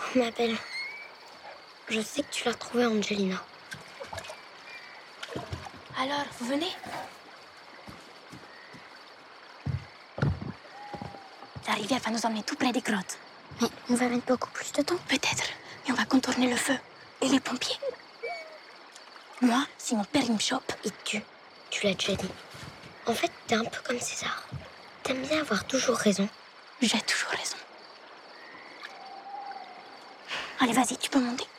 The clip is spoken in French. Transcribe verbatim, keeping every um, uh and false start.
Ma belle, je sais que tu l'as retrouvée, Angelina. Alors, vous venez? La rivière va nous emmener tout près des grottes. Mais on va mettre beaucoup plus de temps. Peut-être, mais on va contourner le feu. Et les pompiers. Moi, si mon père il me chope... Il te tue, tu l'as déjà dit. En fait, t'es un peu comme César. T'aimes bien avoir toujours raison. J'ai toujours raison. Allez, vas-y, tu peux monter.